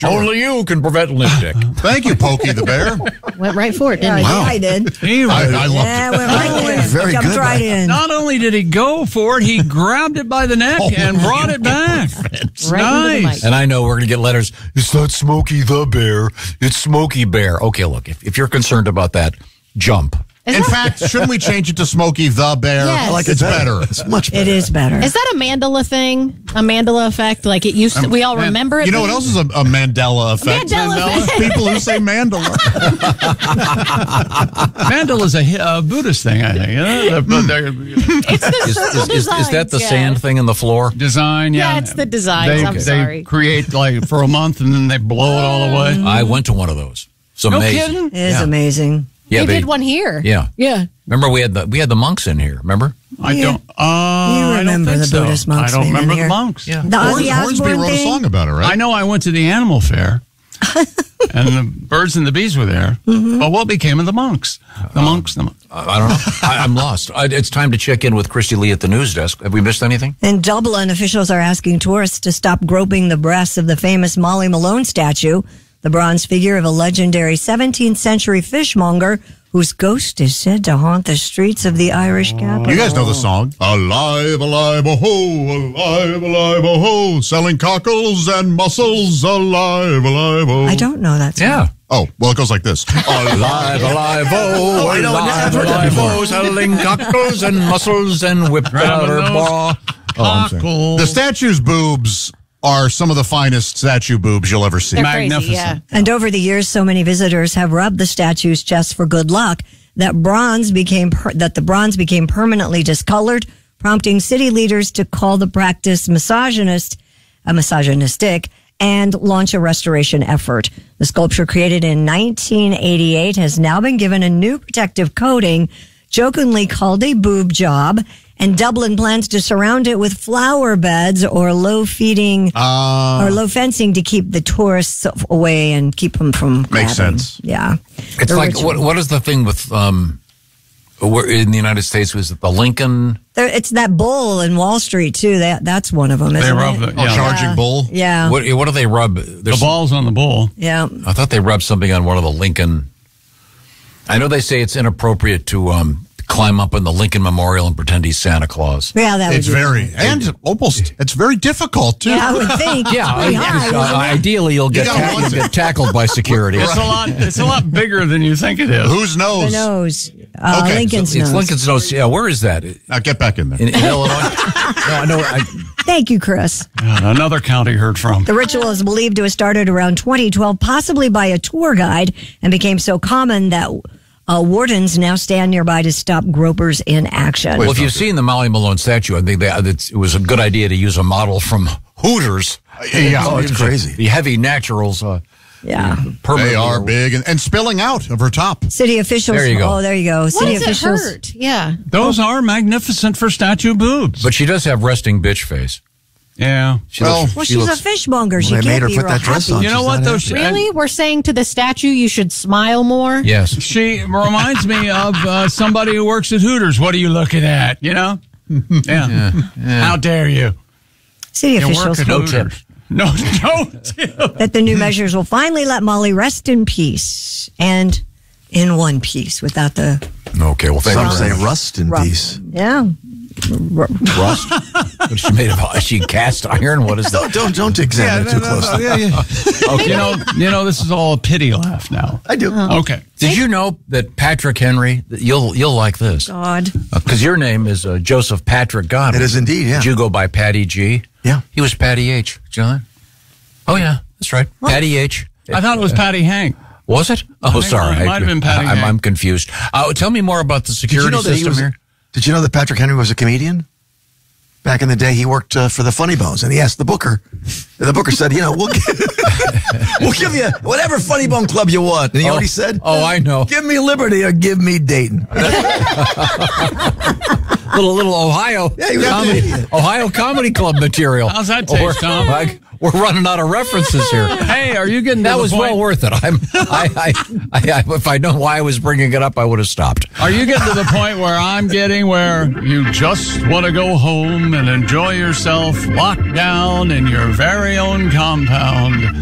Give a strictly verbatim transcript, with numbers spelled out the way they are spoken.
Only you can prevent lipstick. Thank you, Pokey the Bear. Went right for it, didn't he? Yeah, I did. He I, I loved Yeah, it. went right in. Very Jumped good, right Mike. in. Not only did he go for it, he grabbed it by the neck Oh, and brought it back. Right into the Nice. mic. And I know we're going to get letters. It's not Smokey the Bear. It's Smokey Bear. Okay, look, if, if you're concerned about that, jump. Is In that, fact, shouldn't we change it to Smokey the Bear? Yes. I like it's better. It's much better. It is better. is that a Mandela thing? A Mandela effect? Like it used to, we all man, remember it? You know what else is a, a Mandela effect? Mandela effect. People who say Mandela. Mandela's a, hi- a Buddhist thing, I think. Yeah, the- the- It's the Is, circle is, is, is that the designs, yeah. sand thing in the floor? design, yeah. Yeah, it's the designs. They, I'm they sorry. create like for a month and then they blow it all away. I went to one of those. It's No amazing. kidding? It is Yeah. amazing. Yeah, they, did one here. Yeah. Yeah. Remember we had the we had the monks in here. Remember? I Yeah. don't. Uh, You I don't remember think the so. Buddhist monks I don't being in remember here. the monks. Yeah. The Horns, Ozzy Hornsby Osbourne wrote a thing. song about it, right? I know I went to the animal fair, and the birds and the bees were there. Mm-hmm. But what became of the monks? The monks. The, mon- I, I don't know. I, I'm lost. I, it's time to check in with Christy Lee at the news desk. Have we missed anything? In Dublin, officials are asking tourists to stop groping the breasts of the famous Molly Malone statue, the bronze figure of a legendary seventeenth century fishmonger whose ghost is said to haunt the streets of the Irish capital. You guys know the song. Alive, alive, oh ho, alive, alive, oh ho, selling cockles and mussels, alive, alive, oh. I don't know that song. Yeah. Oh, well, it goes like this. Alive, alive, oh, I know, alive, I've heard that alive, before. oh, selling cockles and mussels and whipped Grabbing butter those bar. Oh, I'm sorry. cockle. The statue's boobs are some of the finest statue boobs you'll ever see. They're crazy, Magnificent. yeah. And over the years, so many visitors have rubbed the statue's chest for good luck that bronze became per- that the bronze became permanently discolored, prompting city leaders to call the practice misogynist, uh, misogynistic, and launch a restoration effort. The sculpture, created in nineteen eighty-eight, has now been given a new protective coating, jokingly called a boob job. And Dublin plans to surround it with flower beds or low feeding Uh, or low fencing to keep the tourists away and keep them from Makes grabbing. sense. Yeah. It's The like, ritual. what, what is the thing with, um, where in the United States, was it the Lincoln? There, it's that bull in Wall Street too. That that's one of them. They Isn't rub it? the, oh, yeah, charging bull. Yeah. What, what do they rub? the There's some- balls on the bull. Yeah. I thought they rubbed something on one of the Lincoln. I know they say it's inappropriate to um, climb up in the Lincoln Memorial and pretend he's Santa Claus. Yeah. That It's would be- very, and almost, it's very difficult, too. Yeah, I would think. Yeah, Pretty I- high, uh, wasn't it? ideally you'll get, gotta ta- want you'll it. get tackled by security. It's a lot. It's a lot bigger than you think it is. Whose The knows? nose. Uh, Okay, Lincoln's It's nose. Lincoln's nose. Yeah, where is that? In, Now get back in there. in Illinois? No, I know. I, Thank you, Chris. Yeah, another county heard from. The ritual is believed to have started around twenty twelve, possibly by a tour guide, and became so common that uh, wardens now stand nearby to stop gropers in action. well, if you've seen the Molly Malone statue, I think that it's, it was a good idea to use a model from Hooters. Yeah. Oh, it's crazy. The heavy naturals. Uh, Yeah. They are big and, and spilling out of her top. City officials. There you go. Oh, there you go. What City does it officials. hurt? Yeah. Those are magnificent for statue boobs. But she does have resting bitch face. yeah. She Well- looks, Well, she she's looks, a fishmonger. She Well, they can't made her be put real that dress happy. on. You know She's what not though? happy. She- Really? We're saying to the statue you should smile more? Yes. She reminds me of uh, somebody who works at Hooters. What are you looking at? You know? Yeah. How dare you? City You work officials at hope Hooters. No, no tip. that the new measures will finally let Molly rest in peace and in one piece without the Okay, well, thank Some you. say very much. rust in Rough. peace. yeah. Rust? What is she made of? Is she cast iron? What is that? Don't don't don't examine it too closely. Yeah, yeah. Okay. You know, you know, this is all a pity laugh now. I do. Okay. Did you know that Patrick Henry? that You'll you'll like this God. because your name is uh, Joseph Patrick Godwin. It is indeed, yeah. Did you go by Patty G? Yeah. He was Patty H. John. Oh yeah, that's right. Patty H. I thought it was Patty Hank. Was it? Oh, think sorry. it might have been Patty I, I'm, Hank. I'm confused. Uh, tell me more about the Did security you know that he system was? here. Did you know that Patrick Henry was a comedian? Back in the day, he worked uh, for the Funny Bones, and he asked the booker. And the booker said, "You know, we'll give, we'll give you whatever Funny Bone club you want." And you know what he said? Oh, I know. Give me Liberty or give me Dayton. little little Ohio Yeah, he was comedy, an idiot. Ohio Comedy Club material. How's that taste, we're, Tom? like, we're running out of references here. Hey, are you getting to That the was point? well worth it. I'm, I, I, I, I, if I'd known why I was bringing it up, I would have stopped. Are you getting to the point where I'm getting where you just want to go home and enjoy yourself locked down in your very own compound?